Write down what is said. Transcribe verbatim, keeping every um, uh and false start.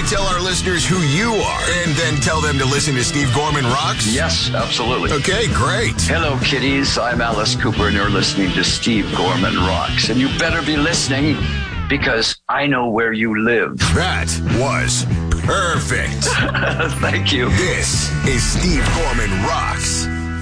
you tell our listeners who you are and then tell them to listen to Steve Gorman Rocks? Yes, absolutely. Okay, great. Hello, kiddies. I'm Alice Cooper, and you're listening to Steve Gorman Rocks. And you better be listening because I know where you live. That was perfect. Thank you. This is Steve Gorman Rocks.